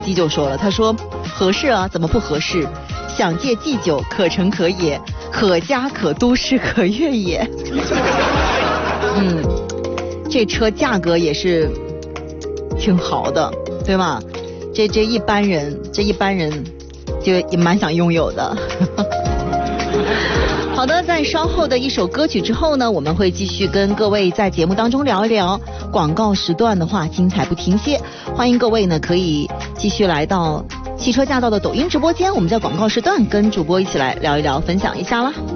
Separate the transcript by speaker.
Speaker 1: G 就说了，他说合适啊，怎么不合适？想借G酒，可成可也，可嘉可都市可越野。这车价格也是挺好的，对吧？这一般人就也蛮想拥有的。好的，在稍后的一首歌曲之后呢，我们会继续跟各位在节目当中聊一聊。广告时段的话，精彩不停歇，欢迎各位呢可以继续来到汽车驾到的抖音直播间，我们在广告时段跟主播一起来聊一聊，分享一下啦。